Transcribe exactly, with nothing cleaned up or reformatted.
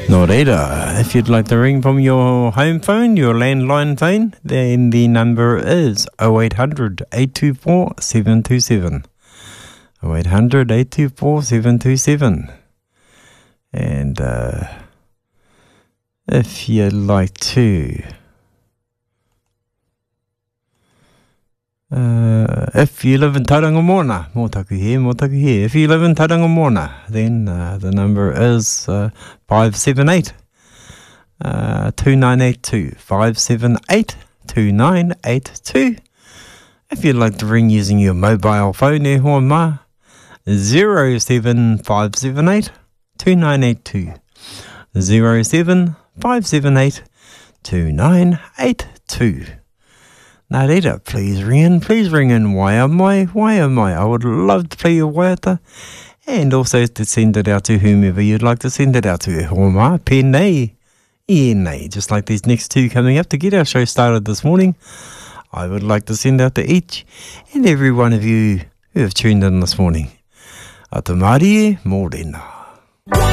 No reira, if you'd like to ring from your home phone, your landline phone, then the number is oh eight hundred, eight two four, seven two seven. oh eight hundred, eight two four, seven two seven. And uh, if you'd like to, uh, if you live in Tauranga Moana, Motaku here, Motaku here. If you live in Tauranga Moana, then uh, the number is uh, five seven eight, two nine eight two. five seven eight, two nine eight two. If you'd like to ring using your mobile phone, e hoa ma, zero seven five seven eight, two nine eight two. zero seven five seven eight, two nine eight two. Nā reira, please ring in, please ring in. Why am I? Why am I? I would love to play your waiata, and also to send it out to whomever you'd like to send it out to. E hoa ma, pēnei, e nei, just like these next two coming up to get our show started this morning. I would like to send out to each and every one of you who have tuned in this morning. A te Mārie, mōrena.